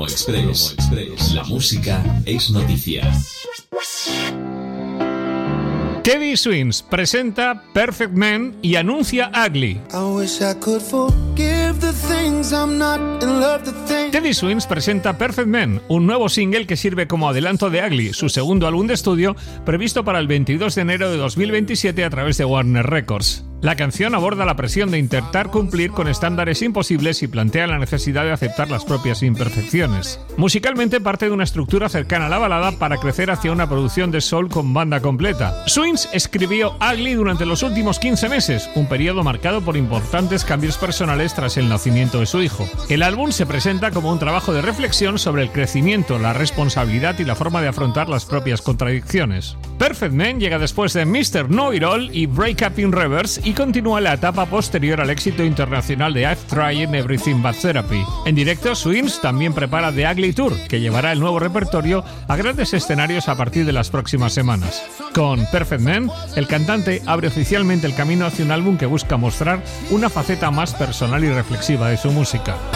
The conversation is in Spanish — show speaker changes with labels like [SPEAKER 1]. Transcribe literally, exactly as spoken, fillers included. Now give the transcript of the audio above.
[SPEAKER 1] Promo Express. La música es noticia.
[SPEAKER 2] Teddy Swims presenta Perfect Man y anuncia Ugly. Teddy Swims presenta Perfect Man, un nuevo single que sirve como adelanto de Ugly, su segundo álbum de estudio, previsto para el veintidós de enero de dos mil veintisiete a través de Warner Records. La canción aborda la presión de intentar cumplir con estándares imposibles y plantea la necesidad de aceptar las propias imperfecciones. Musicalmente parte de una estructura cercana a la balada para crecer hacia una producción de soul con banda completa. Swims escribió Ugly durante los últimos quince meses, un periodo marcado por importantes cambios personales tras el nacimiento de su hijo. El álbum se presenta como un trabajo de reflexión sobre el crecimiento, la responsabilidad y la forma de afrontar las propias contradicciones. Perfect Man llega después de mister Know-It-All y Break Up in Reverse y continúa la etapa posterior al éxito internacional de I've Tried Everything But Therapy. En directo, Swims también prepara The Ugly Tour, que llevará el nuevo repertorio a grandes escenarios a partir de las próximas semanas. Con Perfect Man, el cantante abre oficialmente el camino hacia un álbum que busca mostrar una faceta más personal y reflexiva de su música.